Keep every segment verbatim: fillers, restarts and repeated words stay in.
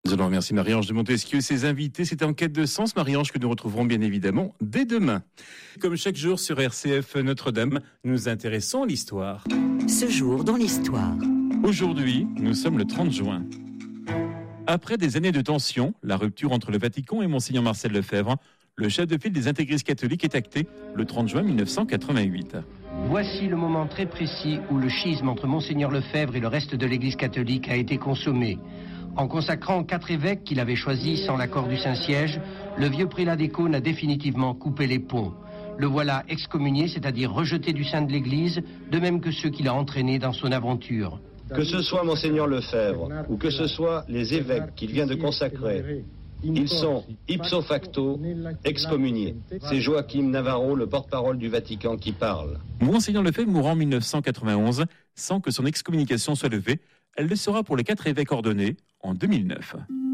Nous allons remercier Marie-Ange de Montesquieu et ses invités. C'était En quête de sens, Marie-Ange, que nous retrouverons bien évidemment dès demain. Comme chaque jour sur R C F Notre-Dame, nous nous intéressons à l'histoire. Ce jour dans l'histoire. Aujourd'hui, nous sommes le trente juin. Après des années de tension, la rupture entre le Vatican et Monseigneur Marcel Lefebvre, le chef de file des intégristes catholiques est acté le trente juin mille neuf cent quatre-vingt-huit. Voici le moment très précis où le schisme entre Monseigneur Lefebvre et le reste de l'Église catholique a été consommé. En consacrant quatre évêques qu'il avait choisis sans l'accord du Saint-Siège, le vieux prélat des Caunes a définitivement coupé les ponts. Le voilà excommunié, c'est-à-dire rejeté du sein de l'Église, de même que ceux qu'il a entraînés dans son aventure. Que ce soit Monseigneur Lefebvre ou que ce soit les évêques qu'il vient de consacrer, ils sont ipso facto excommuniés. C'est Joachim Navarro, le porte-parole du Vatican, qui parle. Monseigneur Lefebvre mourra en mille neuf cent quatre-vingt-onze sans que son excommunication soit levée. Elle le sera pour les quatre évêques ordonnés en deux mille neuf.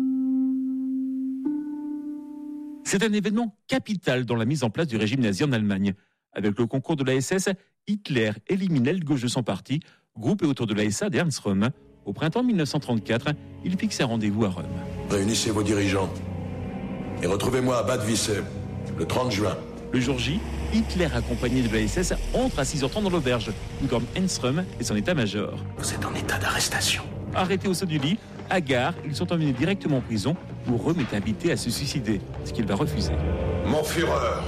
C'est un événement capital dans la mise en place du régime nazi en Allemagne. Avec le concours de la S S, Hitler élimine l'aile gauche de son parti, groupé autour de la S A d'Ernst Röhm. Au printemps mille neuf cent trente-quatre, il fixe un rendez-vous à Rome. Réunissez vos dirigeants et retrouvez-moi à Bad Vissem, le trente juin. Le jour J, Hitler, accompagné de la S S, entre à six heures trente dans l'auberge, tout comme Ernst Röhm et son état-major. Vous êtes en état d'arrestation. Arrêtés au saut du lit, à gare, ils sont emmenés directement en prison où Röhm est invité à se suicider, ce qu'il va refuser. Mon Führer.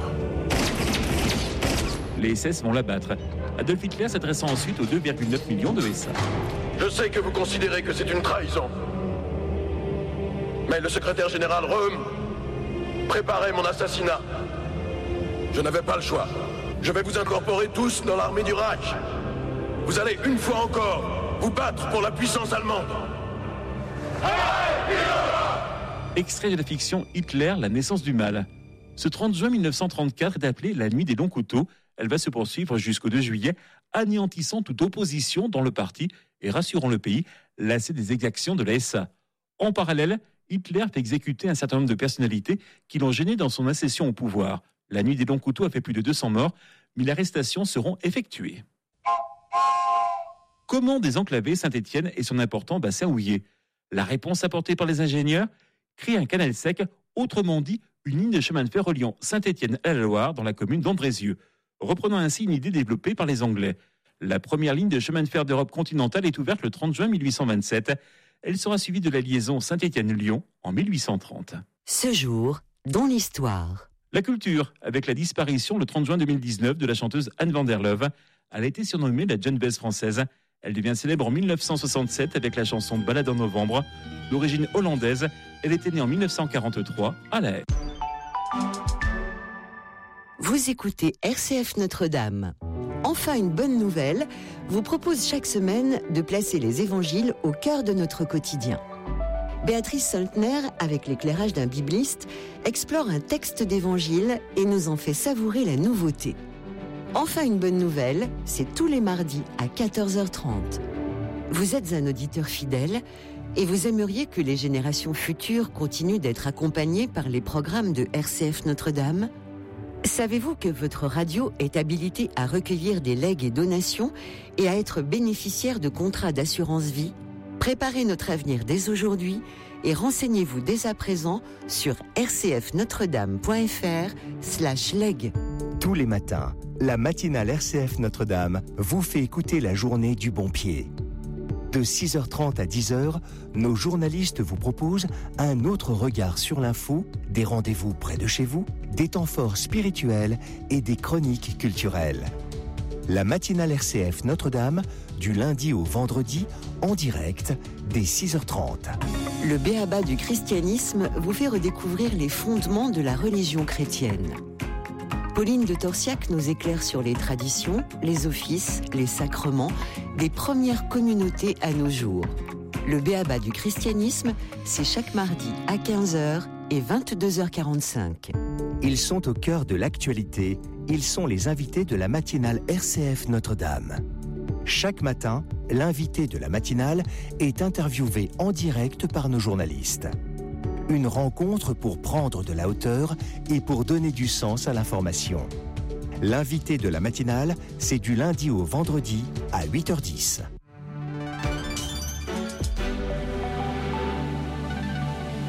Les S S vont l'abattre. Adolf Hitler s'adressant ensuite aux deux virgule neuf millions de S A. Je sais que vous considérez que c'est une trahison. Mais le secrétaire général Röhm préparait mon assassinat. Je n'avais pas le choix. Je vais vous incorporer tous dans l'armée du Reich. Vous allez une fois encore vous battre pour la puissance allemande. Extrait de la fiction Hitler, la naissance du mal. Ce trente juin mille neuf cent trente-quatre est appelé la nuit des longs couteaux. Elle va se poursuivre jusqu'au deux juillet, anéantissant toute opposition dans le parti et rassurant le pays, lassé des exactions de la S A. En parallèle, Hitler fait exécuter un certain nombre de personnalités qui l'ont gêné dans son accession au pouvoir. La nuit des longs couteaux a fait plus de deux cents morts, mais les arrestations seront effectuées. Comment désenclaver Saint-Étienne et son important bassin houiller ? La réponse apportée par les ingénieurs ? Créer un canal sec, autrement dit une ligne de chemin de fer reliant Saint-Étienne à la Loire dans la commune d'Andrézieux. Reprenant ainsi une idée développée par les Anglais. La première ligne de chemin de fer d'Europe continentale est ouverte le trente juin mille huit cent vingt-sept. Elle sera suivie de la liaison Saint-Étienne-Lyon en mille huit cent trente. Ce jour dans l'histoire. La culture, avec la disparition le trente juin deux mille dix-neuf de la chanteuse Anne van der Leuve. Elle a été surnommée la John Baez française. Elle devient célèbre en mille neuf cent soixante-sept avec la chanson Balade en novembre. D'origine hollandaise, elle était née en mille neuf cent quarante-trois à La Haye. Vous écoutez R C F Notre-Dame. Enfin, une bonne nouvelle vous propose chaque semaine de placer les évangiles au cœur de notre quotidien. Béatrice Soltner, avec l'éclairage d'un bibliste, explore un texte d'évangile et nous en fait savourer la nouveauté. Enfin, une bonne nouvelle, c'est tous les mardis à quatorze heures trente. Vous êtes un auditeur fidèle et vous aimeriez que les générations futures continuent d'être accompagnées par les programmes de R C F Notre-Dame ? Savez-vous que votre radio est habilitée à recueillir des legs et donations et à être bénéficiaire de contrats d'assurance vie ? Préparez notre avenir dès aujourd'hui et renseignez-vous dès à présent sur rcfnotredame.fr slash leg. Tous les matins, la matinale R C F Notre-Dame vous fait écouter la journée du bon pied. De six heures trente à dix heures, nos journalistes vous proposent un autre regard sur l'info, des rendez-vous près de chez vous, des temps forts spirituels et des chroniques culturelles. La matinale R C F Notre-Dame, du lundi au vendredi, en direct, dès six heures trente. Le B A B A du christianisme vous fait redécouvrir les fondements de la religion chrétienne. Pauline de Torsiac nous éclaire sur les traditions, les offices, les sacrements des premières communautés à nos jours. Le B A B A du christianisme, c'est chaque mardi à quinze heures et vingt-deux heures quarante-cinq. Ils sont au cœur de l'actualité, ils sont les invités de la matinale R C F Notre-Dame. Chaque matin, l'invité de la matinale est interviewé en direct par nos journalistes. Une rencontre pour prendre de la hauteur et pour donner du sens à l'information. L'invité de la matinale, c'est du lundi au vendredi à huit heures dix.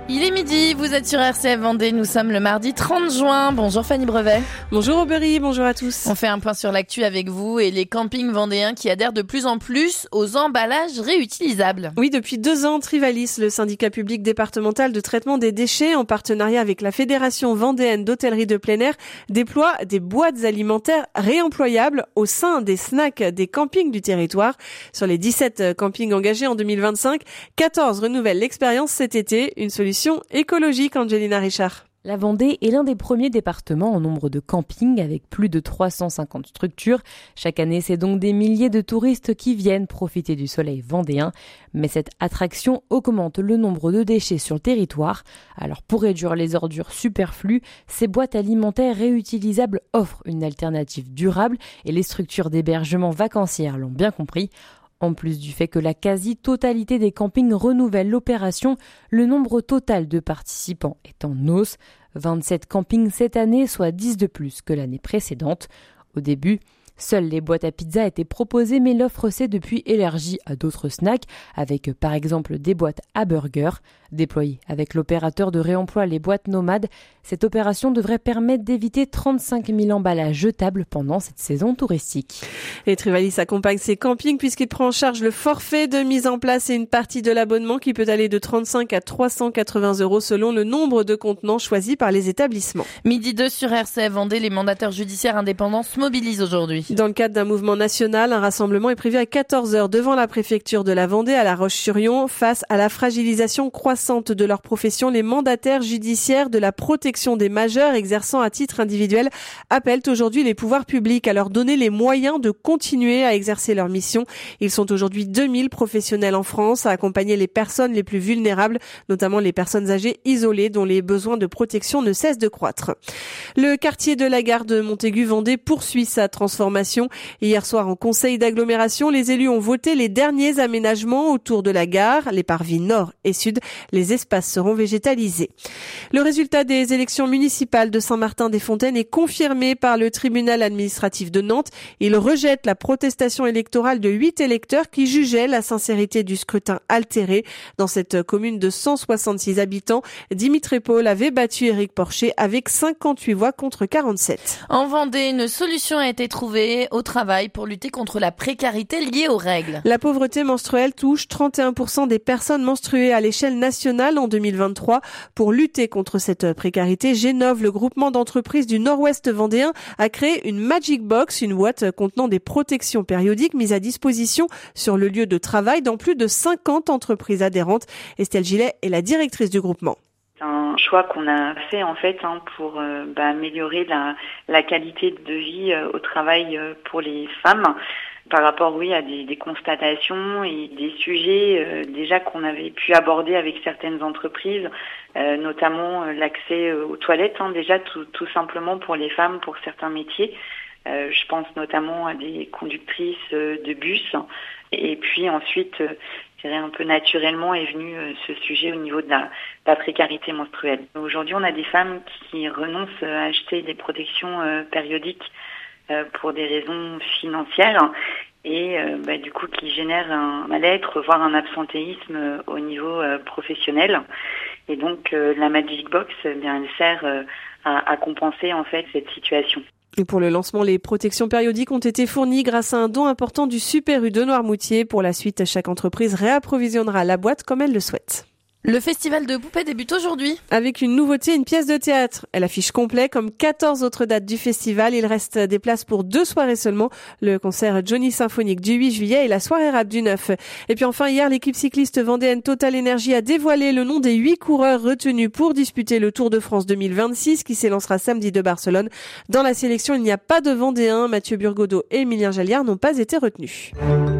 Il est midi, vous êtes sur R C F Vendée, nous sommes le mardi trente juin. Bonjour Fanny Brevet. Bonjour Aubery, bonjour à tous. On fait un point sur l'actu avec vous et les campings vendéens qui adhèrent de plus en plus aux emballages réutilisables. Oui, depuis deux ans, Trivalis, le syndicat public départemental de traitement des déchets, en partenariat avec la Fédération vendéenne d'hôtellerie de plein air, déploie des boîtes alimentaires réemployables au sein des snacks des campings du territoire. Sur les dix-sept campings engagés en deux mille vingt-cinq, quatorze renouvellent l'expérience cet été, une solution écologique, Angelina Richard. La Vendée est l'un des premiers départements en nombre de campings avec plus de trois cent cinquante structures. Chaque année, c'est donc des milliers de touristes qui viennent profiter du soleil vendéen. Mais cette attraction augmente le nombre de déchets sur le territoire. Alors pour réduire les ordures superflues, ces boîtes alimentaires réutilisables offrent une alternative durable et les structures d'hébergement vacancières l'ont bien compris. En plus du fait que la quasi-totalité des campings renouvellent l'opération, le nombre total de participants est en hausse. vingt-sept campings cette année, soit dix de plus que l'année précédente. Au début, seules les boîtes à pizza étaient proposées, mais l'offre s'est depuis élargie à d'autres snacks, avec par exemple des boîtes à burgers. Déployée avec l'opérateur de réemploi Les Boîtes Nomades, cette opération devrait permettre d'éviter trente-cinq mille emballages jetables pendant cette saison touristique. Et Trivalis accompagne ses campings puisqu'il prend en charge le forfait de mise en place et une partie de l'abonnement qui peut aller de trente-cinq à trois cent quatre-vingts euros selon le nombre de contenants choisis par les établissements. Midi deux sur R C F Vendée, les mandataires judiciaires indépendants se mobilisent aujourd'hui. Dans le cadre d'un mouvement national, un rassemblement est prévu à quatorze heures devant la préfecture de la Vendée à La Roche-sur-Yon. Face à la fragilisation croissante de leur profession, les mandataires judiciaires de la protection des majeurs exerçant à titre individuel appellent aujourd'hui les pouvoirs publics à leur donner les moyens de continuer à exercer leur mission. Ils sont aujourd'hui deux mille professionnels en France à accompagner les personnes les plus vulnérables, notamment les personnes âgées isolées dont les besoins de protection ne cessent de croître. Le quartier de la gare de Montaigu-Vendée poursuit sa transformation. Hier soir, en conseil d'agglomération, les élus ont voté les derniers aménagements autour de la gare, les parvis nord et sud. Les espaces seront végétalisés. Le résultat des élections municipales de Saint-Martin-des-Fontaines est confirmé par le tribunal administratif de Nantes. Il rejette la protestation électorale de huit électeurs qui jugeaient la sincérité du scrutin altéré. Dans cette commune de cent soixante-six habitants, Dimitri Paul avait battu Éric Porcher avec cinquante-huit voix contre quarante-sept. En Vendée, une solution a été trouvée au travail pour lutter contre la précarité liée aux règles. La pauvreté menstruelle touche trente et un pour cent des personnes menstruées à l'échelle nationale en deux mille vingt-trois. Pour lutter contre cette précarité, Génov, le groupement d'entreprises du nord-ouest vendéen, a créé une Magic Box, une boîte contenant des protections périodiques mises à disposition sur le lieu de travail dans plus de cinquante entreprises adhérentes. Estelle Gillet est la directrice du groupement. C'est un choix qu'on a fait en fait hein, pour euh, bah, améliorer la, la qualité de vie euh, au travail euh, pour les femmes. Par rapport, oui, à des, des constatations et des sujets euh, déjà qu'on avait pu aborder avec certaines entreprises, euh, notamment euh, l'accès euh, aux toilettes, hein, déjà tout, tout simplement pour les femmes, pour certains métiers. Euh, je pense notamment à des conductrices euh, de bus. Et puis ensuite, euh, je dirais un peu naturellement est venu euh, ce sujet au niveau de la, de la précarité menstruelle. Aujourd'hui, on a des femmes qui renoncent à acheter des protections euh, périodiques euh, pour des raisons financières et euh, bah, du coup qui génèrent un mal-être, voire un absentéisme euh, au niveau euh, professionnel. Et donc euh, la Magic Box, eh bien, elle sert euh, à, à compenser en fait cette situation. Et pour le lancement, les protections périodiques ont été fournies grâce à un don important du Super U de Noirmoutier. Pour la suite, chaque entreprise réapprovisionnera la boîte comme elle le souhaite. Le festival de poupées débute aujourd'hui. Avec une nouveauté, une pièce de théâtre. Elle affiche complet comme quatorze autres dates du festival. Il reste des places pour deux soirées seulement. Le concert Johnny Symphonique du huit juillet et la soirée rap du neuf. Et puis enfin, hier, l'équipe cycliste vendéenne Total Energy a dévoilé le nom des huit coureurs retenus pour disputer le Tour de France deux mille vingt-six qui s'élancera samedi de Barcelone. Dans la sélection, il n'y a pas de Vendéens. Mathieu Burgodeau et Emilien Jalliard n'ont pas été retenus.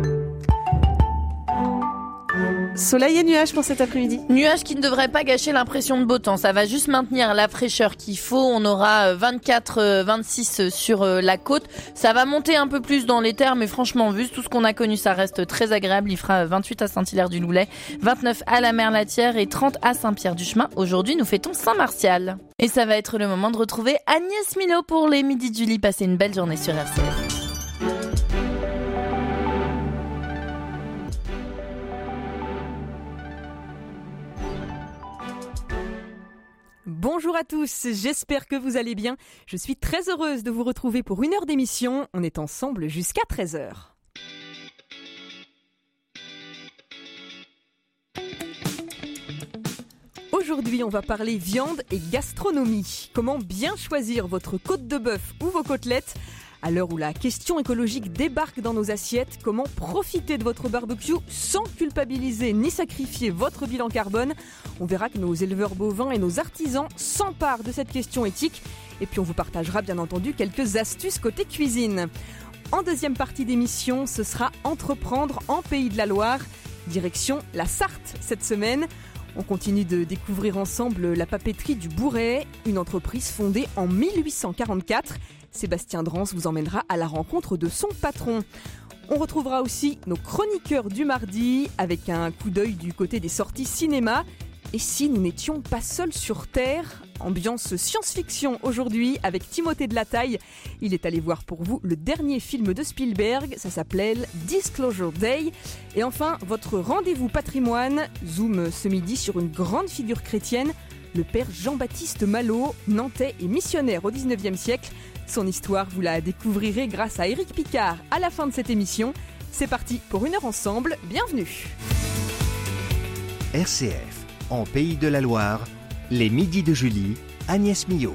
Soleil et nuages pour cet après-midi. Nuages qui ne devraient pas gâcher l'impression de beau temps. Ça va juste maintenir la fraîcheur qu'il faut. On aura vingt-quatre vingt-six sur la côte. Ça va monter un peu plus dans les terres, mais franchement, vu tout ce qu'on a connu, ça reste très agréable. Il fera vingt-huit à Saint-Hilaire-du-Loulay, vingt-neuf à la Mer-Latière et trente à Saint-Pierre-du-Chemin. Aujourd'hui, nous fêtons Saint-Martial. Et ça va être le moment de retrouver Agnès Minot pour les Midis de Julie. Passez une belle journée sur R C F. Bonjour à tous, j'espère que vous allez bien. Je suis très heureuse de vous retrouver pour une heure d'émission. On est ensemble jusqu'à treize heures. Aujourd'hui, on va parler viande et gastronomie. Comment bien choisir votre côte de bœuf ou vos côtelettes ? À l'heure où la question écologique débarque dans nos assiettes, comment profiter de votre barbecue sans culpabiliser ni sacrifier votre bilan carbone ? On verra que nos éleveurs bovins et nos artisans s'emparent de cette question éthique. Et puis on vous partagera bien entendu quelques astuces côté cuisine. En deuxième partie d'émission, ce sera entreprendre en Pays de la Loire. Direction la Sarthe cette semaine. On continue de découvrir ensemble la papeterie du Bourret, une entreprise fondée en mille huit cent quarante-quatre. Sébastien Drance vous emmènera à la rencontre de son patron. On retrouvera aussi nos chroniqueurs du mardi avec un coup d'œil du côté des sorties cinéma. Et si nous n'étions pas seuls sur Terre ? Ambiance science-fiction aujourd'hui avec Timothée de la Taille. Il est allé voir pour vous le dernier film de Spielberg, ça s'appelle Disclosure Day. Et enfin, votre rendez-vous patrimoine, zoom ce midi sur une grande figure chrétienne, le père Jean-Baptiste Malo, nantais et missionnaire au dix-neuvième siècle. Son histoire, vous la découvrirez grâce à Éric Picard à la fin de cette émission. C'est parti pour une heure ensemble, bienvenue. R C F, en Pays de la Loire, les midis de Julie, Agnès Millot.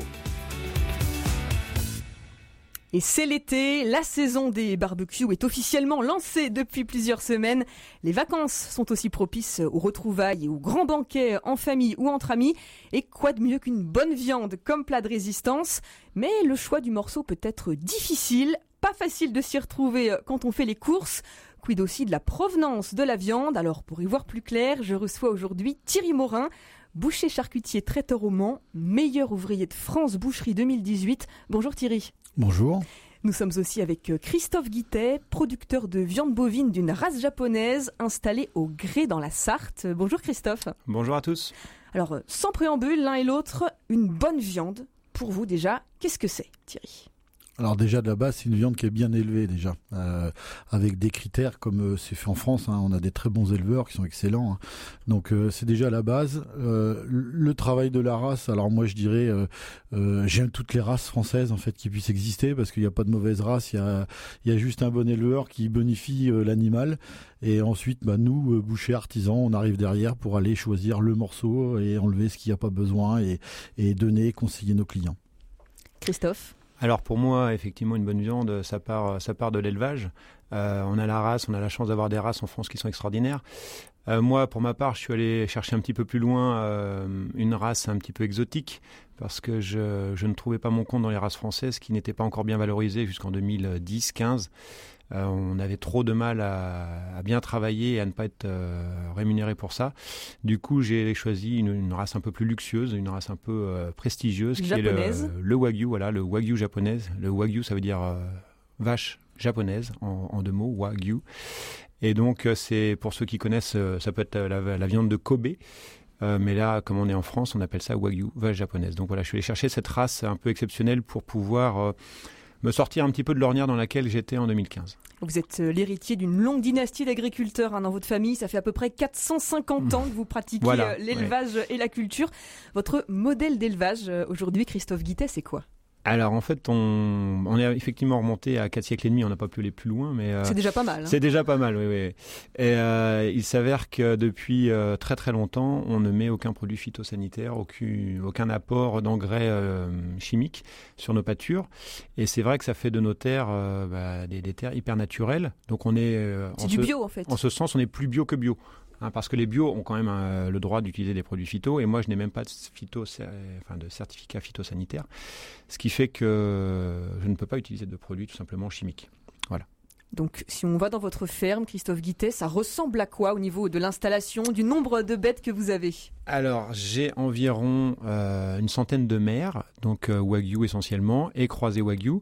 Et c'est l'été, la saison des barbecues est officiellement lancée depuis plusieurs semaines. Les vacances sont aussi propices aux retrouvailles et aux grands banquets en famille ou entre amis. Et quoi de mieux qu'une bonne viande comme plat de résistance ? Mais le choix du morceau peut être difficile, pas facile de s'y retrouver quand on fait les courses. Quid aussi de la provenance de la viande ? Alors pour y voir plus clair, je reçois aujourd'hui Thierry Morin, boucher charcutier traiteur au Mans, meilleur ouvrier de France Boucherie deux mille dix-huit. Bonjour Thierry. Bonjour. Nous sommes aussi avec Christophe Guittet, producteur de viande bovine d'une race japonaise installé au Grès dans la Sarthe. Bonjour Christophe. Bonjour à tous. Alors, sans préambule, l'un et l'autre, une bonne viande. Pour vous déjà, qu'est-ce que c'est Thierry ? Alors déjà de la base, c'est une viande qui est bien élevée déjà, euh, avec des critères comme euh, c'est fait en France. Hein, on a des très bons éleveurs qui sont excellents. Hein. Donc euh, c'est déjà la base. Euh, le travail de la race. Alors moi je dirais, euh, euh, j'aime toutes les races françaises en fait qui puissent exister parce qu'il n'y a pas de mauvaise race. Il y a, il y a juste un bon éleveur qui bonifie euh, l'animal. Et ensuite, bah, nous, euh, bouchers artisans, on arrive derrière pour aller choisir le morceau et enlever ce qu'il n'y a pas besoin et, et donner, conseiller nos clients. Christophe ? Alors pour moi, effectivement, une bonne viande, ça part, ça part de l'élevage. Euh, on a la race, on a la chance d'avoir des races en France qui sont extraordinaires. Euh, moi, pour ma part, je suis allé chercher un petit peu plus loin euh, une race un petit peu exotique parce que je, je ne trouvais pas mon compte dans les races françaises qui n'étaient pas encore bien valorisées jusqu'en deux mille dix quinze. Euh, on avait trop de mal à, à bien travailler et à ne pas être euh, rémunéré pour ça. Du coup, j'ai choisi une, une race un peu plus luxueuse, une race un peu euh, prestigieuse, japonaise. Qui est le, le wagyu. Voilà, le wagyu japonaise. Le wagyu, ça veut dire euh, vache japonaise en, en deux mots, wagyu. Et donc, c'est pour ceux qui connaissent, ça peut être la, la viande de Kobe. Euh, mais là, comme on est en France, on appelle ça wagyu, vache japonaise. Donc voilà, je suis allé chercher cette race un peu exceptionnelle pour pouvoir euh, me sortir un petit peu de l'ornière dans laquelle j'étais en deux mille quinze. Vous êtes l'héritier d'une longue dynastie d'agriculteurs hein, dans votre famille. Ça fait à peu près quatre cent cinquante ans que vous pratiquez voilà, l'élevage ouais. et la culture. Votre modèle d'élevage aujourd'hui, Christophe Guittet, c'est quoi ? Alors en fait, on, on est effectivement remonté à quatre siècles et demi, on n'a pas pu aller plus loin. Mais euh, c'est déjà pas mal. Hein. C'est déjà pas mal, oui. oui. Et euh, il s'avère que depuis euh, très très longtemps, on ne met aucun produit phytosanitaire, aucun, aucun apport d'engrais euh, chimiques sur nos pâtures. Et c'est vrai que ça fait de nos terres euh, bah, des, des terres hyper naturelles. Donc on est... Euh, c'est en du ce, bio en fait. En ce sens, on est plus bio que bio. Hein, parce que les bio ont quand même euh, le droit d'utiliser des produits phyto et moi je n'ai même pas de, phyto, enfin, de certificat phytosanitaire, ce qui fait que je ne peux pas utiliser de produits tout simplement chimiques. Voilà. Donc si on va dans votre ferme, Christophe Guittet, ça ressemble à quoi au niveau de l'installation, du nombre de bêtes que vous avez ? Alors j'ai environ euh, une centaine de mères, donc euh, wagyu essentiellement, et croisés wagyu.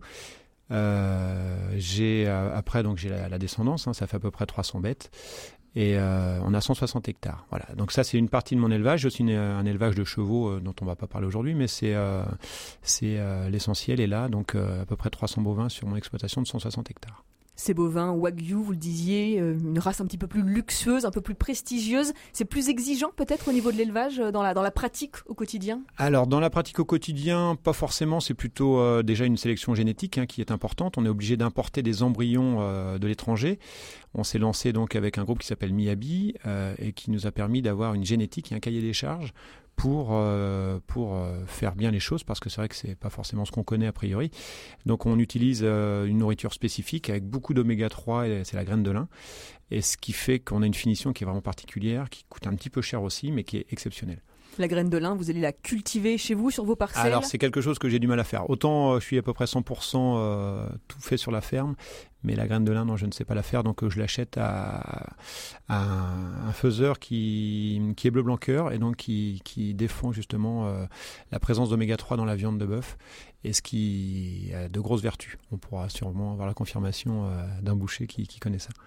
Euh, j'ai, euh, après donc j'ai la, la descendance, hein, ça fait à peu près trois cents bêtes. Et euh, on a cent soixante hectares. Voilà. Donc ça, c'est une partie de mon élevage. J'ai aussi une, un élevage de chevaux euh, dont on ne va pas parler aujourd'hui, mais c'est, euh, c'est euh, l'essentiel est là. Donc euh, à peu près trois cents bovins sur mon exploitation de cent soixante hectares. Ces bovins Wagyu, vous le disiez, une race un petit peu plus luxueuse, un peu plus prestigieuse. C'est plus exigeant peut-être au niveau de l'élevage, dans la, dans la pratique au quotidien ? Alors dans la pratique au quotidien, pas forcément. C'est plutôt euh, déjà une sélection génétique hein, qui est importante. On est obligé d'importer des embryons euh, de l'étranger. On s'est lancé donc avec un groupe qui s'appelle Miyabi euh, et qui nous a permis d'avoir une génétique et un cahier des charges pour, euh, pour euh, faire bien les choses, parce que c'est vrai que c'est pas forcément ce qu'on connaît a priori. Donc on utilise euh, une nourriture spécifique avec beaucoup d'oméga trois, et c'est la graine de lin, et ce qui fait qu'on a une finition qui est vraiment particulière, qui coûte un petit peu cher aussi, mais qui est exceptionnelle. La graine de lin, vous allez la cultiver chez vous, sur vos parcelles ? Alors c'est quelque chose que j'ai du mal à faire. Autant euh, je suis à peu près cent pour cent euh, tout fait sur la ferme, mais la graine de lin, non, je ne sais pas la faire, donc euh, je l'achète à, à un, un faiseur qui, qui est bleu blanc cœur, et donc qui, qui défend justement euh, la présence d'oméga trois dans la viande de bœuf, et ce qui a de grosses vertus. On pourra sûrement avoir la confirmation euh, d'un boucher qui, qui connaît ça.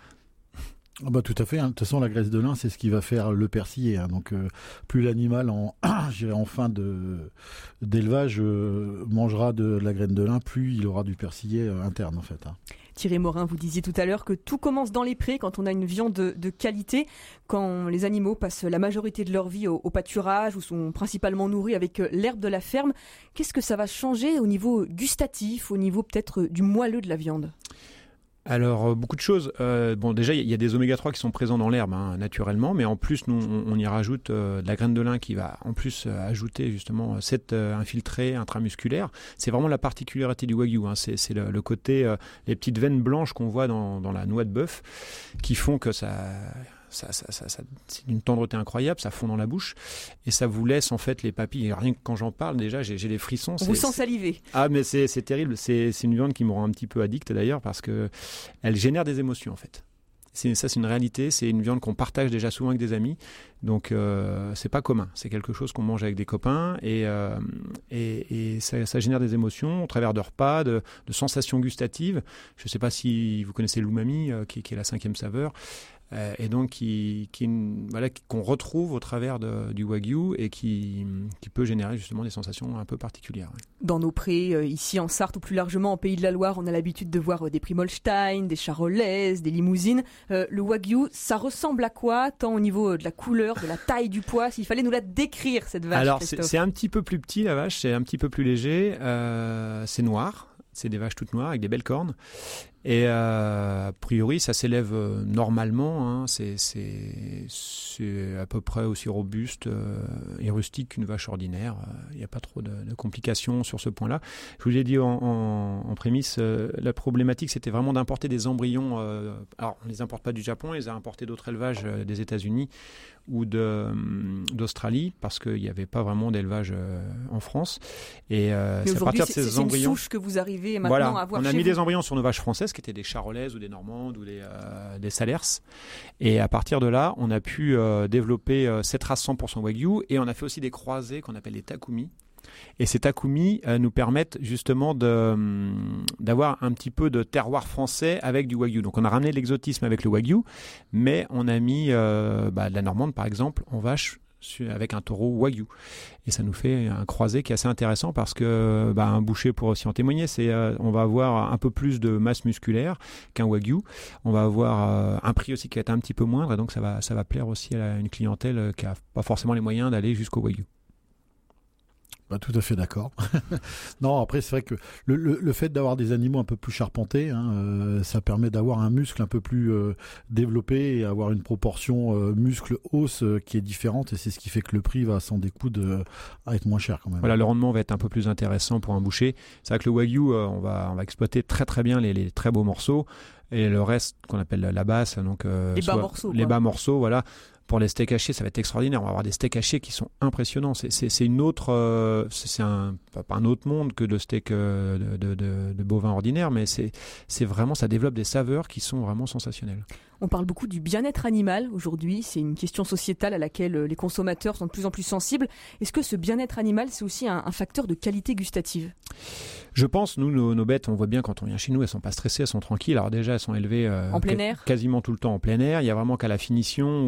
Ah bah tout à fait, hein. De toute façon la graisse de lin c'est ce qui va faire le persillé, hein. Donc euh, plus l'animal en, en fin de, d'élevage euh, mangera de la graine de lin, plus il aura du persillé euh, interne en fait, hein. Thierry Morin, vous disiez tout à l'heure que tout commence dans les prés quand on a une viande de, de qualité, quand les animaux passent la majorité de leur vie au, au pâturage ou sont principalement nourris avec l'herbe de la ferme. Qu'est-ce que ça va changer au niveau gustatif, au niveau peut-être du moelleux de la viande ? Alors, euh, beaucoup de choses. Euh, bon, déjà, il y, y a des oméga trois qui sont présents dans l'herbe, hein, naturellement, mais en plus, nous, on, on y rajoute euh, de la graine de lin qui va, en plus, euh, ajouter justement cette euh, infiltré intramusculaire. C'est vraiment la particularité du Wagyu, hein. C'est, c'est le, le côté, euh, les petites veines blanches qu'on voit dans, dans la noix de bœuf, qui font que ça... Ça, ça, ça, ça, c'est d'une tendreté incroyable, ça fond dans la bouche et ça vous laisse en fait les papilles. Et rien que quand j'en parle, déjà, j'ai, j'ai les frissons. On c'est, vous sent saliver. Ah, mais c'est, c'est terrible. C'est, c'est une viande qui me rend un petit peu addict d'ailleurs, parce que elle génère des émotions en fait. C'est, ça, c'est une réalité. C'est une viande qu'on partage déjà souvent avec des amis. Donc, euh, c'est pas commun. C'est quelque chose qu'on mange avec des copains et, euh, et, et ça, ça génère des émotions au travers de repas, de, de sensations gustatives. Je sais pas si vous connaissez l'umami, euh, qui, qui est la cinquième saveur. Euh, et donc qui, qui, voilà, qu'on retrouve au travers de, du Wagyu et qui, qui peut générer justement des sensations un peu particulières. Ouais. Dans nos prés, euh, ici en Sarthe ou plus largement en Pays de la Loire, on a l'habitude de voir euh, des Primolstein, des Charolaises, des Limousines. Euh, le Wagyu, ça ressemble à quoi, tant au niveau euh, de la couleur, de la taille du poids, s'il fallait nous la décrire, cette vache? Alors c'est, c'est un petit peu plus petit la vache, c'est un petit peu plus léger, euh, c'est noir. C'est des vaches toutes noires avec des belles cornes. Et euh, a priori, ça s'élève euh, normalement. Hein. C'est, c'est, c'est à peu près aussi robuste euh, et rustique qu'une vache ordinaire. Il euh, n'y a pas trop de, de complications sur ce point-là. Je vous l'ai dit en, en, en prémisse, euh, la problématique, c'était vraiment d'importer des embryons. Euh, alors, on ne les importe pas du Japon, on les a importés d'autres élevages euh, des États-Unis ou de, d'Australie, parce qu'il n'y avait pas vraiment d'élevage euh, en France. Et euh, c'est à partir de ces c'est embryons. C'est une souche que vous arrivez maintenant voilà, à avoir on a chez mis vous. des embryons sur nos vaches françaises, qui étaient des Charolaises ou des Normandes ou des, euh, des Salers. Et à partir de là, on a pu euh, développer euh, cette race cent pour cent Wagyu, et on a fait aussi des croisés qu'on appelle les Takumi. Et ces Takumi euh, nous permettent justement de, d'avoir un petit peu de terroir français avec du Wagyu. Donc on a ramené l'exotisme avec le Wagyu, mais on a mis euh, bah, de la Normande par exemple en vache avec un taureau Wagyu. Et ça nous fait un croisé qui est assez intéressant, parce que bah, un boucher pourrait aussi en témoigner. C'est, euh, on va avoir un peu plus de masse musculaire qu'un Wagyu. On va avoir euh, un prix aussi qui va être un petit peu moindre, et donc ça va, ça va plaire aussi à une clientèle qui n'a pas forcément les moyens d'aller jusqu'au Wagyu. Bah, tout à fait d'accord. Non, après c'est vrai que le, le, le fait d'avoir des animaux un peu plus charpentés, hein, euh, ça permet d'avoir un muscle un peu plus euh, développé et avoir une proportion euh, muscle-os euh, qui est différente, et c'est ce qui fait que le prix va sans découdre euh, à être moins cher quand même. Voilà, le rendement va être un peu plus intéressant pour un boucher. C'est vrai que le Wagyu, euh, on va on va exploiter très très bien les, les très beaux morceaux, et le reste qu'on appelle la basse, donc euh, les bas morceaux, les quoi. bas morceaux, voilà. Pour les steaks hachés, ça va être extraordinaire. On va avoir des steaks hachés qui sont impressionnants. C'est, c'est, c'est une autre, euh, c'est, c'est un, pas un autre monde que le steak euh, de, de, de, de bovin ordinaire, mais c'est, c'est vraiment, ça développe des saveurs qui sont vraiment sensationnelles. On parle beaucoup du bien-être animal aujourd'hui. C'est une question sociétale à laquelle les consommateurs sont de plus en plus sensibles. Est-ce que ce bien-être animal, c'est aussi un, un facteur de qualité gustative ? Je pense, nous, nos, nos bêtes, on voit bien quand on vient chez nous, elles sont pas stressées, elles sont tranquilles. Alors déjà, elles sont élevées euh, en plein air, quasiment tout le temps en plein air. Il y a vraiment qu'à la finition où, euh,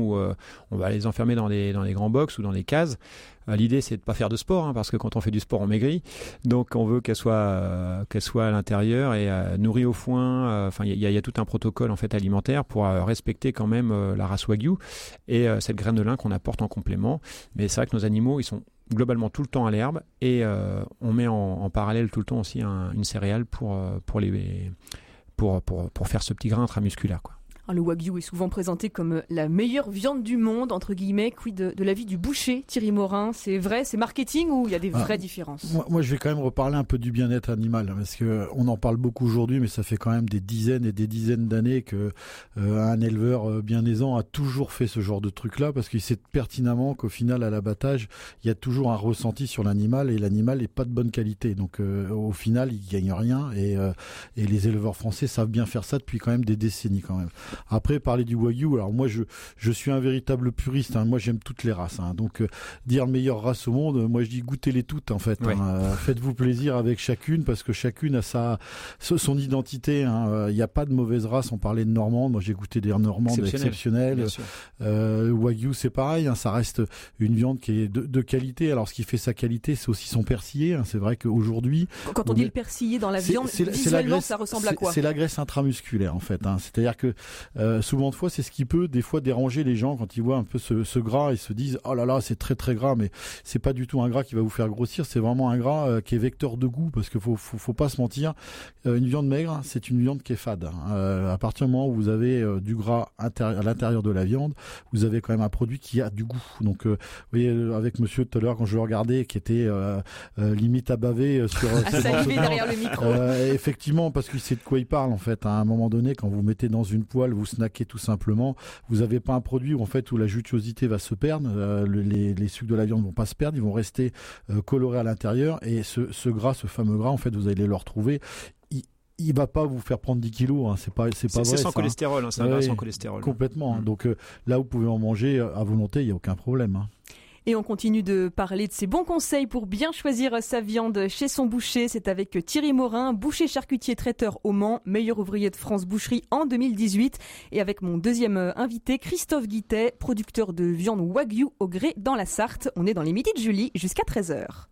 on va les enfermer dans des, dans des grands box ou dans des cases. Euh, l'idée, c'est de pas faire de sport, hein, parce que quand on fait du sport, on maigrit. Donc, on veut qu'elle soit, euh, qu'elle soit à l'intérieur et euh, nourrie au foin. Enfin, il y, y a tout un protocole en fait alimentaire pour euh, respecter quand même euh, la race Wagyu et euh, cette graine de lin qu'on apporte en complément. Mais c'est vrai que nos animaux, ils sont globalement tout le temps à l'herbe et euh, on met en, en parallèle tout le temps aussi un, une céréale pour, euh, pour, les, pour, pour, pour faire ce petit grain intramusculaire, quoi. Le Wagyu est souvent présenté comme la meilleure viande du monde, entre guillemets. Quid de, de l'avis du boucher, Thierry Morin? C'est vrai, c'est marketing ou il y a des ah, vraies différences? moi, moi, je vais quand même reparler un peu du bien-être animal, parce qu'on en parle beaucoup aujourd'hui, mais ça fait quand même des dizaines et des dizaines d'années qu'un euh, éleveur bien aisant a toujours fait ce genre de truc-là, parce qu'il sait pertinemment qu'au final, à l'abattage, il y a toujours un ressenti sur l'animal, et l'animal n'est pas de bonne qualité. Donc euh, au final, il ne gagne rien, et, euh, et les éleveurs français savent bien faire ça depuis quand même des décennies quand même. Après, parler du Wagyu, alors moi je, je suis un véritable puriste, hein. Moi j'aime toutes les races, hein. Donc euh, dire meilleure race au monde, moi je dis goûtez-les toutes en fait, ouais. Hein. Faites-vous plaisir avec chacune, parce que chacune a sa, son identité, hein. Il n'y a pas de mauvaise race, on parlait de Normande, moi j'ai goûté des Normandes exceptionnelles, euh, Wagyu c'est pareil, hein. Ça reste une viande qui est de, de qualité. Alors ce qui fait sa qualité, c'est aussi son persillé, hein. C'est vrai qu'aujourd'hui... Quand on, on dit est... le persillé dans la viande, c'est, c'est, visuellement c'est ça ressemble à quoi? C'est la graisse intramusculaire en fait, hein. C'est-à-dire que Euh, souvent de fois, c'est ce qui peut des fois déranger les gens quand ils voient un peu ce, ce gras. Ils se disent oh là là, c'est très très gras, mais c'est pas du tout un gras qui va vous faire grossir. C'est vraiment un gras euh, qui est vecteur de goût, parce qu'il faut, faut faut pas se mentir. Euh, une viande maigre, c'est une viande qui est fade. Euh, à partir du moment où vous avez euh, du gras intérie- à l'intérieur de la viande, vous avez quand même un produit qui a du goût. Donc, euh, vous voyez, avec Monsieur tout à l'heure quand je le regardais, qui était euh, euh, limite à baver euh, sur. à saliver derrière le micro. Euh, effectivement, parce qu'il sait de quoi il parle en fait. À un moment donné, quand vous mettez dans une poêle, vous snackez tout simplement, vous n'avez pas un produit où en fait où la jutosité va se perdre, euh, les, les sucres de la viande vont pas se perdre, ils vont rester euh, colorés à l'intérieur, et ce, ce gras, ce fameux gras, en fait, vous allez le retrouver. Il, il va pas vous faire prendre dix kilos, hein. c'est pas, c'est pas c'est, vrai. C'est sans ça, cholestérol, hein. C'est un ouais, gras sans cholestérol. Complètement. Hein. Mmh. Donc euh, là, vous pouvez en manger à volonté, il y a aucun problème. Hein. Et on continue de parler de ses bons conseils pour bien choisir sa viande chez son boucher. C'est avec Thierry Morin, boucher charcutier traiteur au Mans, meilleur ouvrier de France Boucherie en deux mille dix-huit. Et avec mon deuxième invité, Christophe Guittet, producteur de viande Wagyu au Grès dans la Sarthe. On est dans les midis de Julie jusqu'à treize heures.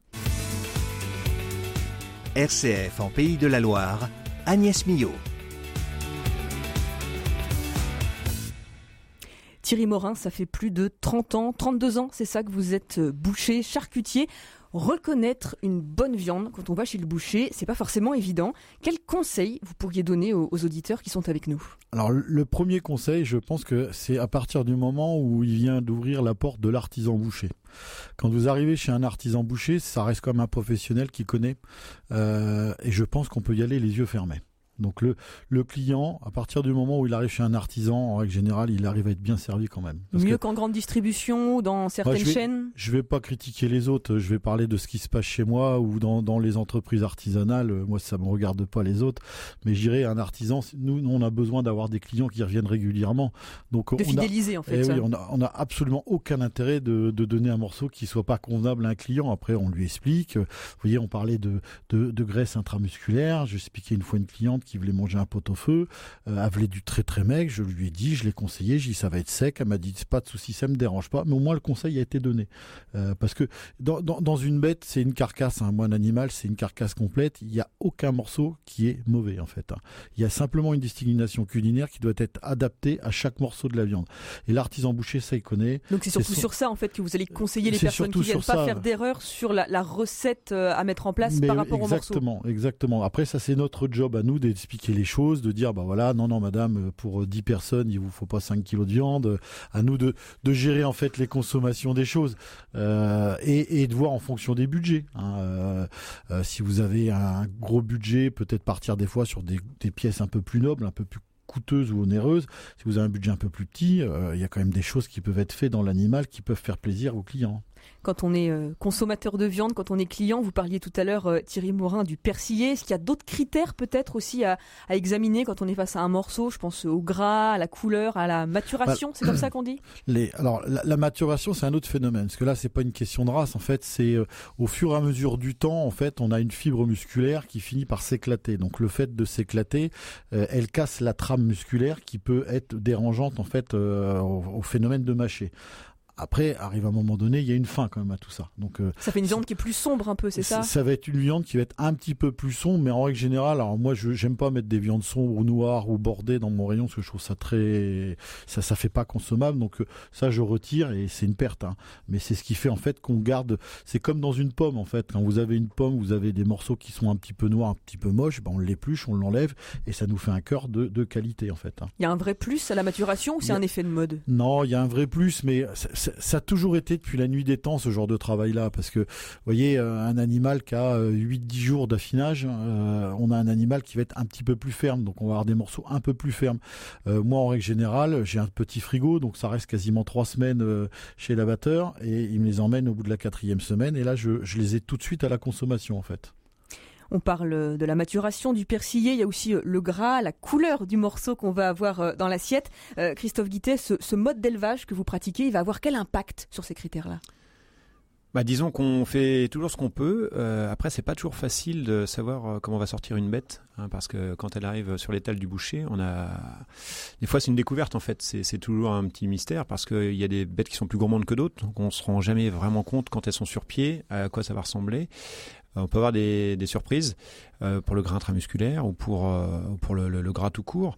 R C F en Pays de la Loire, Agnès Millot. Thierry Morin, ça fait plus de trente ans, trente-deux ans, c'est ça que vous êtes boucher, charcutier. Reconnaître une bonne viande quand on va chez le boucher, c'est pas forcément évident. Quels conseils vous pourriez donner aux, aux auditeurs qui sont avec nous? Alors le premier conseil, je pense que c'est à partir du moment où il vient d'ouvrir la porte de l'artisan boucher. Quand vous arrivez chez un artisan boucher, ça reste comme un professionnel qui connaît, euh, et je pense qu'on peut y aller les yeux fermés. Donc le, le client, à partir du moment où il arrive chez un artisan, en règle générale, il arrive à être bien servi quand même. Parce Mieux que, qu'en grande distribution ou dans certaines ouais, je vais, chaînes? Je vais pas critiquer les autres, je vais parler de ce qui se passe chez moi ou dans, dans les entreprises artisanales. Moi, ça me regarde pas les autres. Mais j'irai un artisan, nous, nous, on a besoin d'avoir des clients qui reviennent régulièrement. Donc, de on fidéliser a, en fait. Eh oui, on a, on a absolument aucun intérêt de, de donner un morceau qui soit pas convenable à un client. Après, on lui explique. Vous voyez, on parlait de, de, de graisse intramusculaire. Je expliquais une fois une cliente qui voulait manger un pot au feu, euh, elle voulait du très très maigre, je lui ai dit, je l'ai conseillé, j'ai dit ça va être sec, elle m'a dit c'est pas de souci, ça me dérange pas, mais au moins le conseil a été donné. Euh, parce que dans, dans, dans une bête, c'est une carcasse, hein. Moi un animal, c'est une carcasse complète, il n'y a aucun morceau qui est mauvais en fait. Hein. Il y a simplement une distinction culinaire qui doit être adaptée à chaque morceau de la viande. Et l'artisan boucher, ça il connaît. Donc c'est surtout c'est son... sur ça en fait que vous allez conseiller les c'est personnes qui viennent pas ça. Faire d'erreur sur la, la recette à mettre en place mais par rapport au morceau. Exactement, exactement. Après ça c'est notre job à nous d'expliquer les choses, de dire bah voilà non non madame pour dix personnes il vous faut pas cinq kilos de viande, à nous de de gérer en fait les consommations des choses euh, et, et de voir en fonction des budgets hein. euh, euh, si vous avez un gros budget, peut-être partir des fois sur des, des pièces un peu plus nobles, un peu plus coûteuses ou onéreuses. Si vous avez un budget un peu plus petit, il euh, y a quand même des choses qui peuvent être faites dans l'animal qui peuvent faire plaisir aux clients. Quand on est euh, consommateur de viande, quand on est client, vous parliez tout à l'heure, euh, Thierry Morin, du persillé. Est-ce qu'il y a d'autres critères peut-être aussi à, à examiner quand on est face à un morceau? Je pense au gras, à la couleur, à la maturation, bah, c'est comme ça qu'on dit? Les, alors la, la maturation, c'est un autre phénomène, parce que là, c'est pas une question de race. En fait, c'est euh, au fur et à mesure du temps, en fait, on a une fibre musculaire qui finit par s'éclater. Donc le fait de s'éclater, euh, elle casse la trame musculaire qui peut être dérangeante en fait euh, au, au phénomène de mâcher. Après, arrive un moment donné, il y a une fin quand même à tout ça. Donc, euh, ça fait une viande qui est plus sombre un peu, c'est ça ? Ça va être une viande qui va être un petit peu plus sombre, mais en règle générale, alors moi, je j'aime pas mettre des viandes sombres ou noires ou bordées dans mon rayon parce que je trouve ça très, ça ça fait pas consommable. Donc euh, ça, je retire et c'est une perte. Hein. Mais c'est ce qui fait en fait qu'on garde. C'est comme dans une pomme en fait. Quand vous avez une pomme, vous avez des morceaux qui sont un petit peu noirs, un petit peu moches. Ben on l'épluche, on l'enlève et ça nous fait un cœur de de qualité en fait. Hein. Il y a un vrai plus à la maturation ou c'est a... un effet de mode ? Non, il y a un vrai plus, mais ça, ça, ça a toujours été depuis la nuit des temps ce genre de travail-là, parce que vous voyez, un animal qui a huit dix jours d'affinage, euh, on a un animal qui va être un petit peu plus ferme, donc on va avoir des morceaux un peu plus fermes. Euh, moi, en règle générale, j'ai un petit frigo, donc ça reste quasiment trois semaines euh, chez l'abatteur, et il me les emmène au bout de la quatrième semaine, et là, je, je les ai tout de suite à la consommation, en fait. On parle de la maturation, du persillé, il y a aussi le gras, la couleur du morceau qu'on va avoir dans l'assiette. Euh, Christophe Guittet, ce, ce mode d'élevage que vous pratiquez, il va avoir quel impact sur ces critères-là ? Bah, disons qu'on fait toujours ce qu'on peut. Euh, après, c'est pas toujours facile de savoir comment va sortir une bête, hein, parce que quand elle arrive sur l'étal du boucher, on a des fois c'est une découverte en fait. C'est, c'est toujours un petit mystère parce qu'il y a des bêtes qui sont plus gourmandes que d'autres, donc on se rend jamais vraiment compte quand elles sont sur pied à quoi ça va ressembler. On peut avoir des, des surprises euh, pour le gras intramusculaire ou pour, euh, pour le, le, le gras tout court.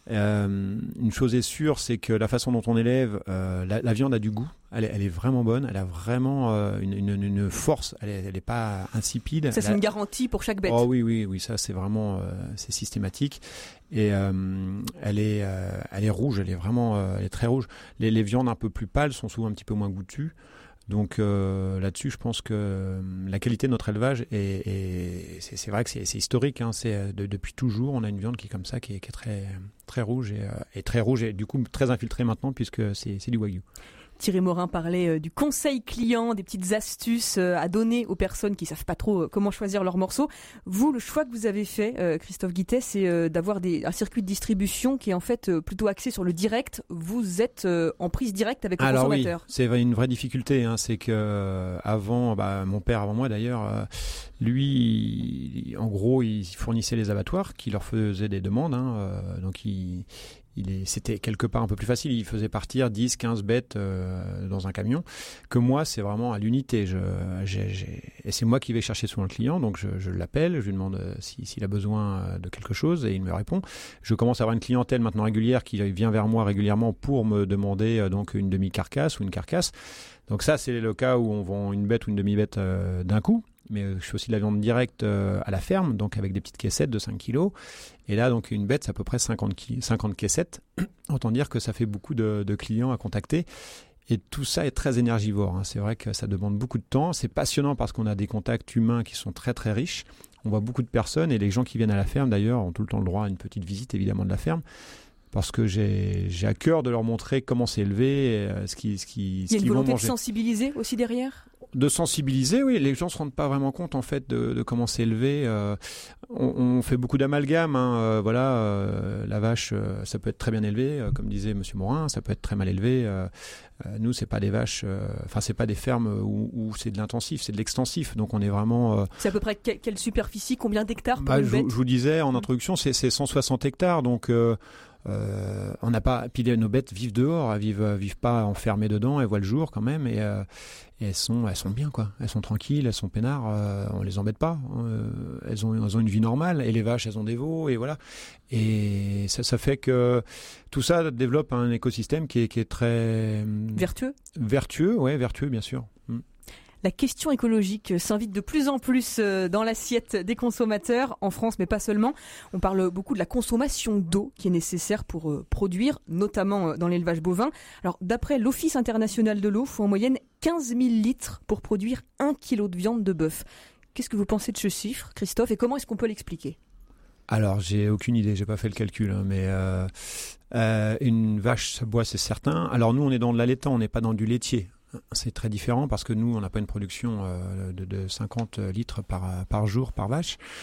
Euh, une chose est sûre, c'est que la façon dont on élève, euh, la, la viande a du goût. Elle est, elle est vraiment bonne. Elle a vraiment euh, une, une, une force. Elle est, elle est pas insipide. Ça, c'est elle a... une garantie pour chaque bête. Oh oui, oui, oui. Ça, c'est vraiment, euh, c'est systématique. Et euh, elle est, euh, elle est rouge. Elle est vraiment, euh, elle est très rouge. Les, les viandes un peu plus pâles sont souvent un petit peu moins goûtues. Donc euh, là-dessus, je pense que la qualité de notre élevage est, est c'est, c'est vrai que c'est, c'est historique. Hein, c'est de, depuis toujours, on a une viande qui est comme ça, qui est, qui est très très rouge et, et très rouge et du coup très infiltrée maintenant puisque c'est, c'est du wagyu. Thierry Morin parlait du conseil client, des petites astuces à donner aux personnes qui ne savent pas trop comment choisir leurs morceaux. Vous, le choix que vous avez fait, Christophe Guittet, c'est d'avoir des, un circuit de distribution qui est en fait plutôt axé sur le direct. Vous êtes en prise directe avec le Alors consommateur. Oui, c'est une vraie difficulté. Hein, c'est que avant, bah, mon père avant moi d'ailleurs, lui, en gros, il fournissait les abattoirs qui leur faisaient des demandes. Hein, donc il Il est, c'était quelque part un peu plus facile. Il faisait partir dix, quinze bêtes euh, dans un camion. Que moi, c'est vraiment à l'unité. Je, j'ai, j'ai... Et c'est moi qui vais chercher souvent le client. Donc, je, je l'appelle, je lui demande si, s'il a besoin de quelque chose et il me répond. Je commence à avoir une clientèle maintenant régulière qui vient vers moi régulièrement pour me demander euh, donc une demi-carcasse ou une carcasse. Donc ça, c'est le cas où on vend une bête ou une demi-bête euh, d'un coup. Mais je fais aussi de la viande directe euh, à la ferme, donc avec des petites caissettes de cinq kilos. Et là, donc une bête, c'est à peu près cinquante, cinquante caissettes. Autant dire que ça fait beaucoup de, de clients à contacter. Et tout ça est très énergivore. Hein. C'est vrai que ça demande beaucoup de temps. C'est passionnant parce qu'on a des contacts humains qui sont très très riches. On voit beaucoup de personnes et les gens qui viennent à la ferme, d'ailleurs, ont tout le temps le droit à une petite visite, évidemment, de la ferme. Parce que j'ai, j'ai à cœur de leur montrer comment c'est élevé, ce qu'ils, ce qu'ils, ce qu'ils vont manger. Il y a une volonté de sensibiliser aussi derrière ? De sensibiliser, oui. Les gens se rendent pas vraiment compte en fait de, de comment c'est élevé. Euh, on, on fait beaucoup d'amalgames. Hein, euh, voilà, euh, la vache, euh, ça peut être très bien élevé, euh, comme disait Monsieur Morin. Ça peut être très mal élevé. Euh, euh, nous, c'est pas des vaches. Enfin, euh, c'est pas des fermes où, où c'est de l'intensif, c'est de l'extensif. Donc, on est vraiment. Euh, c'est à peu près que, quelle superficie, combien d'hectares pour bah, une je, bête ? Je vous disais en introduction, c'est, c'est cent soixante hectares. Donc euh, Euh, on n'a pas, puis nos bêtes vivent dehors, elles vivent, vivent pas enfermées dedans, elles voient le jour quand même et, euh, et elles sont, elles sont bien quoi, elles sont tranquilles, elles sont peinards, euh, on les embête pas, euh, elles ont, elles ont une vie normale et les vaches elles ont des veaux et voilà et ça, ça fait que tout ça développe un écosystème qui est, qui est très vertueux, vertueux, ouais, vertueux bien sûr. Mm. La question écologique s'invite de plus en plus dans l'assiette des consommateurs en France, mais pas seulement. On parle beaucoup de la consommation d'eau qui est nécessaire pour produire, notamment dans l'élevage bovin. Alors, d'après l'Office international de l'eau, il faut en moyenne quinze mille litres pour produire un kilo de viande de bœuf. Qu'est-ce que vous pensez de ce chiffre, Christophe, et comment est-ce qu'on peut l'expliquer ? Alors, j'ai aucune idée, j'ai pas fait le calcul, hein, mais euh, euh, une vache, ça boit, c'est certain. Alors, nous, on est dans de l'allaitant, on n'est pas dans du laitier. C'est très différent parce que nous, on n'a pas une production euh, de, de cinquante litres par, par jour, par vache.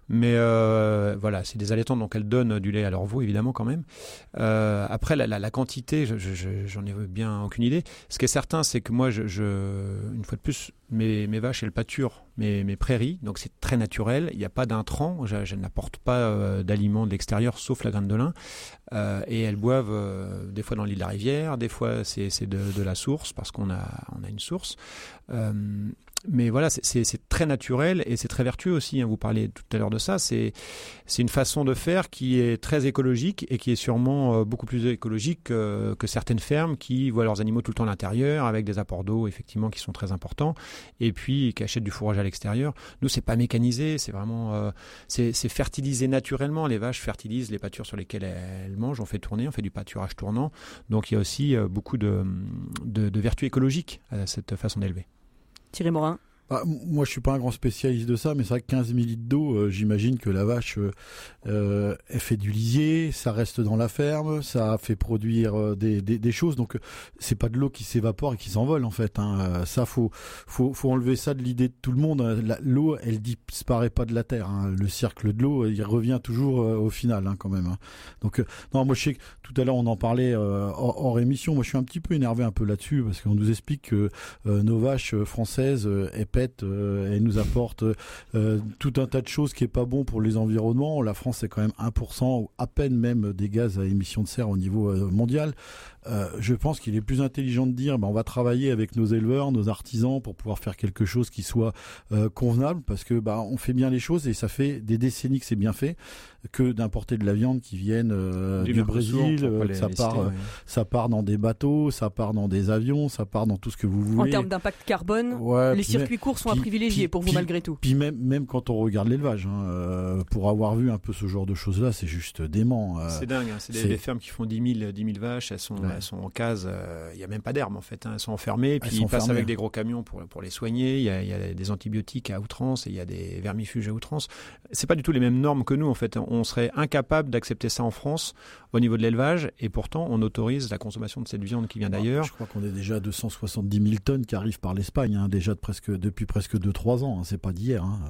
Mais euh, voilà, c'est des allaitantes, donc elles donnent du lait à leur veau, évidemment, quand même. Euh, après, la, la, la quantité, je, je, j'en ai bien aucune idée. Ce qui est certain, c'est que moi, je, je, une fois de plus, mes, mes vaches, elles pâturent mes, mes prairies, donc c'est très naturel. Il n'y a pas d'intrants, je, je n'apporte pas euh, d'aliments de l'extérieur, sauf la graine de lin. Euh, et elles boivent euh, des fois dans l'île de la rivière, des fois c'est, c'est de, de la source, parce qu'on a, on a une source. Euh, mais voilà, c'est, c'est, c'est très naturel et c'est très vertueux aussi. Hein. Vous parliez tout à l'heure de ça. C'est, c'est une façon de faire qui est très écologique et qui est sûrement euh, beaucoup plus écologique que, que certaines fermes qui voient leurs animaux tout le temps à l'intérieur avec des apports d'eau effectivement qui sont très importants et puis qui achètent du fourrage à l'extérieur. Nous, c'est pas mécanisé, c'est vraiment euh, c'est, c'est fertilisé naturellement. Les vaches fertilisent les pâtures sur lesquelles elles mangent. On fait tourner, on fait du pâturage tournant. Donc il y a aussi euh, beaucoup de, de, de vertus écologiques à cette façon d'élever. Thierry Morin. Ah, moi, je suis pas un grand spécialiste de ça, mais c'est vrai que quinze millilitres d'eau, euh, j'imagine que la vache, euh, euh, elle fait du lisier, ça reste dans la ferme, ça fait produire euh, des, des, des choses. Donc, euh, c'est pas de l'eau qui s'évapore et qui s'envole, en fait. Hein. Euh, ça, faut, faut, faut enlever ça de l'idée de tout le monde. La, l'eau, elle disparaît pas de la terre. Hein. Le cercle de l'eau, il revient toujours euh, au final, hein, quand même. Hein. Donc, euh, non, moi, je sais que tout à l'heure, on en parlait euh, hors, hors émission. Moi, je suis un petit peu énervé un peu là-dessus parce qu'on nous explique que euh, nos vaches françaises, euh, elles pètent, euh, elles nous apportent euh, tout un tas de choses qui est pas bon pour les environnements. La France, c'est quand même un pour cent ou à peine même des gaz à émissions de serre au niveau euh, mondial. Euh, je pense qu'il est plus intelligent de dire ben, on va travailler avec nos éleveurs, nos artisans pour pouvoir faire quelque chose qui soit euh, convenable parce que ben, on fait bien les choses et ça fait des décennies que c'est bien fait que d'importer de la viande qui vienne euh, du, du Brésil, euh, les, ça, les part, citer, oui. ça part dans des bateaux, ça part dans des avions, ça part dans tout ce que vous voulez. En termes d'impact carbone, ouais, les circuits même, courts sont puis, à privilégier puis, pour vous puis, malgré tout. Puis même, même quand on regarde l'élevage, hein, euh, pour avoir vu un peu ce genre de choses-là, c'est juste dément. Euh, c'est dingue, hein, c'est, c'est des, des fermes qui font dix mille vaches, elles sont, ouais. elles sont en case, il euh, n'y a même pas d'herbe en fait, hein, elles sont enfermées, puis ils passent fermées. Avec des gros camions pour, pour les soigner, il y, a, il y a des antibiotiques à outrance et il y a des vermifuges à outrance. C'est pas du tout les mêmes normes que nous en fait, on serait incapable d'accepter ça en France au niveau de l'élevage et pourtant on autorise la consommation de cette viande qui vient d'ailleurs. Je crois qu'on est déjà à deux cent soixante-dix mille tonnes qui arrivent par l'Espagne, hein, déjà de presque, depuis presque deux trois ans, hein, c'est pas d'hier. Hein.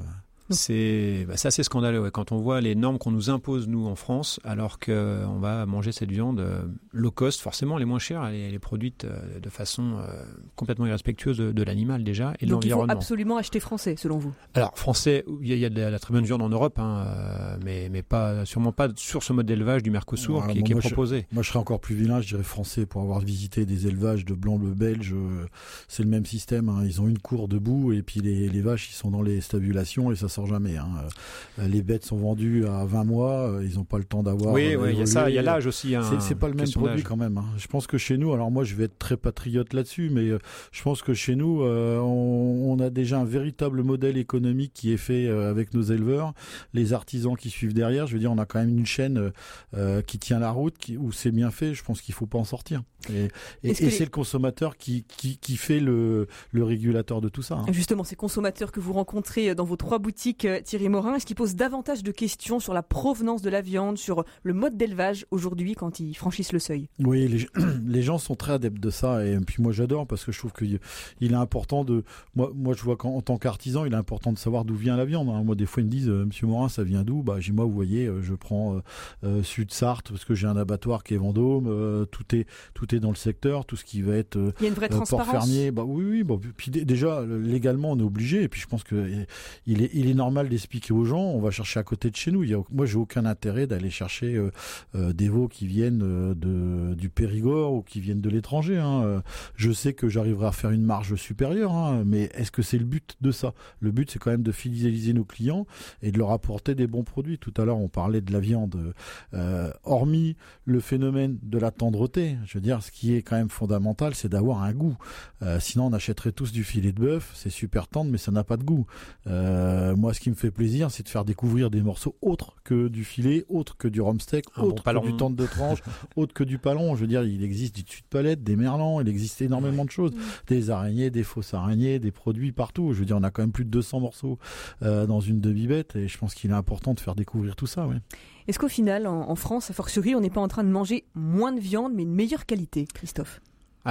C'est, bah, c'est assez scandaleux ouais, quand on voit les normes qu'on nous impose nous en France alors qu'on va manger cette viande euh, low cost, forcément elle est moins chère, elle est, elle est produite euh, de façon euh, complètement irrespectueuse de, de l'animal déjà et de Donc l'environnement. Donc il faut absolument acheter français selon vous? Alors français, il y a, il y a de la, la très bonne viande en Europe, hein, euh, mais, mais pas, sûrement pas sur ce mode d'élevage du Mercosur ouais, qui, bon, qui est proposé. Je, moi je serais encore plus vilain, je dirais français pour avoir visité des élevages de blanc-bleu belge, euh, c'est le même système, hein, ils ont une cour debout et puis les, les vaches ils sont dans les stabulations et ça sort jamais. Hein. Les bêtes sont vendues à vingt mois, ils n'ont pas le temps d'avoir. Oui, oui, il y a ça, il y a l'âge aussi. Hein, c'est, c'est pas le même produit quand même. Hein. Je pense que chez nous, alors moi je vais être très patriote là-dessus, mais je pense que chez nous, euh, on, on a déjà un véritable modèle économique qui est fait euh, avec nos éleveurs, les artisans qui suivent derrière. Je veux dire, on a quand même une chaîne euh, qui tient la route, qui, où c'est bien fait. Je pense qu'il faut pas en sortir. Et, et, et c'est les... le consommateur qui, qui, qui fait le, le régulateur de tout ça. Hein. Justement, ces consommateurs que vous rencontrez dans vos trois boutiques, Thierry Morin, est-ce qu'ils posent davantage de questions sur la provenance de la viande, sur le mode d'élevage aujourd'hui quand ils franchissent le seuil? Oui, les, les gens sont très adeptes de ça et puis moi j'adore parce que je trouve qu'il est important de... Moi, moi je vois qu'en tant qu'artisan, il est important de savoir d'où vient la viande. Hein. Moi des fois ils me disent euh, Monsieur Morin, ça vient d'où? Bah, j'ai moi vous voyez, euh, je prends euh, euh, Sud-Sarthe parce que j'ai un abattoir qui est Vendôme, euh, tout est tout est dans le secteur, tout ce qui va être euh, il y a une vraie transparence. Port-Fermier. Bah oui, oui. Bah, puis d- déjà légalement on est obligé et puis je pense que il est il est normal d'expliquer aux gens. On va chercher à côté de chez nous. Il y a, moi, j'ai aucun intérêt d'aller chercher euh, euh, des veaux qui viennent euh, de, du Périgord ou qui viennent de l'étranger. Hein. Euh, je sais que j'arriverai à faire une marge supérieure, hein, mais est-ce que c'est le but de ça? Le but, c'est quand même de fidéliser nos clients et de leur apporter des bons produits. Tout à l'heure, on parlait de la viande. Euh, hormis le phénomène de la tendreté, je veux dire, ce qui est quand même fondamental, c'est d'avoir un goût. Euh, sinon, on achèterait tous du filet de bœuf. C'est super tendre, mais ça n'a pas de goût. Euh, moi, ce qui me fait plaisir, c'est de faire découvrir des morceaux autres que du filet, autres que du rhum steak, un autres bon que du tendre de tranche, autres que du palon. Je veux dire, il existe du dessus de palette, des merlans, il existe énormément de choses. Des araignées, des fausses araignées, des produits partout. Je veux dire, on a quand même plus de deux cents morceaux euh, dans une demi-bête et je pense qu'il est important de faire découvrir tout ça. Ouais. Est-ce qu'au final, en, en France, a fortiori, on n'est pas en train de manger moins de viande, mais une meilleure qualité, Christophe? Alors,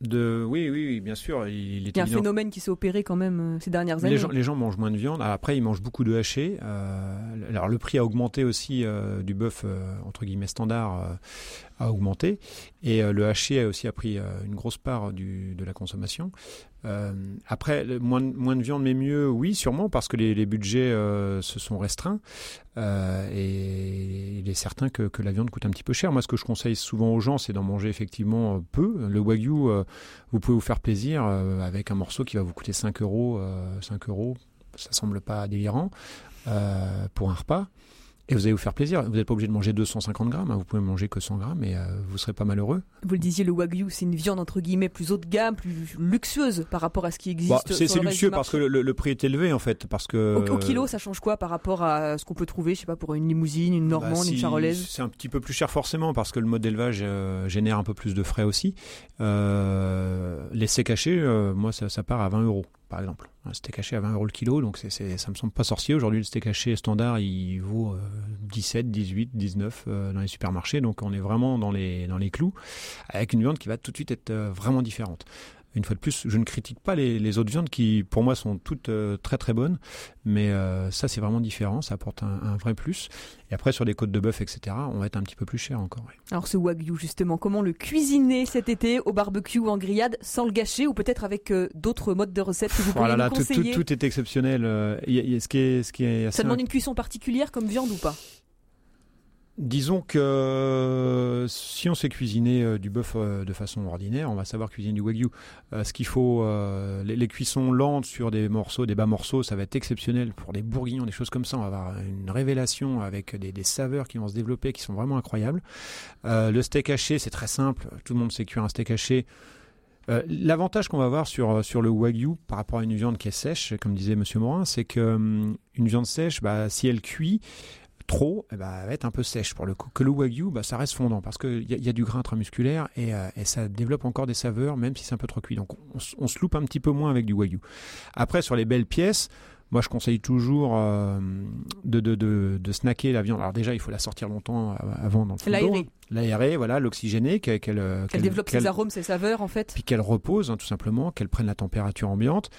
De, oui, oui, oui, bien sûr. Il, il, il y a un évident... phénomène qui s'est opéré quand même euh, ces dernières années. Les gens, les gens mangent moins de viande. Après, ils mangent beaucoup de haché. Euh, alors, le prix a augmenté aussi euh, du bœuf, euh, entre guillemets, standard, euh, a augmenté. Et euh, le haché a aussi a pris euh, une grosse part du, de la consommation. Euh, après, moins de, moins de viande, mais mieux, oui, sûrement, parce que les, les budgets euh, se sont restreints. Euh, et il est certain que, que la viande coûte un petit peu cher. Moi, ce que je conseille souvent aux gens, c'est d'en manger effectivement peu. Le Wagyu, euh, vous pouvez vous faire plaisir euh, avec un morceau qui va vous coûter cinq euros. Euh, cinq euros, ça semble pas délirant euh, pour un repas. Et vous allez vous faire plaisir. Vous n'êtes pas obligé de manger deux cent cinquante grammes. Hein. Vous pouvez manger que cent grammes et euh, vous ne serez pas malheureux. Vous le disiez, le Wagyu, c'est une viande entre guillemets plus haut de gamme, plus luxueuse par rapport à ce qui existe. Bah, c'est c'est luxueux parce que le, le prix est élevé en fait. Parce que, au, au kilo, ça change quoi par rapport à ce qu'on peut trouver, je sais pas, pour une limousine, une normande, bah, si, une charolaise? C'est un petit peu plus cher forcément parce que le mode d'élevage euh, génère un peu plus de frais aussi. Euh, les steaks hachés, euh, moi, ça, ça part à vingt euros. Par exemple, un steak haché à vingt euros le kilo, donc c'est, c'est, ça me semble pas sorcier. Aujourd'hui, le steak haché standard, il vaut euh, dix-sept, dix-huit, dix-neuf euh, dans les supermarchés, donc on est vraiment dans les, dans les clous, avec une viande qui va tout de suite être euh, vraiment différente. Une fois de plus, je ne critique pas les, les autres viandes qui, pour moi, sont toutes euh, très très bonnes, mais euh, ça, c'est vraiment différent, ça apporte un, un vrai plus. Et après, sur des côtes de bœuf, et cetera, on va être un petit peu plus cher encore. Ouais. Alors, ce Wagyu, justement, comment le cuisiner cet été au barbecue ou en grillade sans le gâcher, ou peut-être avec euh, d'autres modes de recettes que vous pourriez voilà, là, nous conseiller? tout, tout, tout est exceptionnel. Euh, y a, y a, ce qui est, ce qui est assez ça demande une cuisson particulière comme viande ou pas? Disons que si on sait cuisiner euh, du bœuf euh, de façon ordinaire, on va savoir cuisiner du Wagyu. Euh, ce qu'il faut, euh, les, les cuissons lentes sur des morceaux, des bas morceaux, ça va être exceptionnel pour des bourguignons, des choses comme ça. On va avoir une révélation avec des, des saveurs qui vont se développer, qui sont vraiment incroyables. Euh, le steak haché, c'est très simple. Tout le monde sait cuire un steak haché. Euh, l'avantage qu'on va avoir sur, sur le Wagyu par rapport à une viande qui est sèche, comme disait Monsieur Morin, c'est que hum, une viande sèche, bah, si elle cuit trop, eh ben, elle va être un peu sèche pour le coup. Que le Wagyu, bah, ça reste fondant parce qu'il y, y a du grain intramusculaire et, euh, et ça développe encore des saveurs même si c'est un peu trop cuit. Donc on, on se loupe un petit peu moins avec du Wagyu. Après, sur les belles pièces, moi je conseille toujours euh, de, de, de, de snacker la viande. Alors déjà, il faut la sortir longtemps avant dans le frigo. L'aérer. L'aérer, voilà, l'oxygéner, qu'elle, qu'elle, qu'elle, qu'elle développe qu'elle, ses arômes, ses saveurs en fait. Puis qu'elle repose, hein, tout simplement, qu'elle prenne la température ambiante.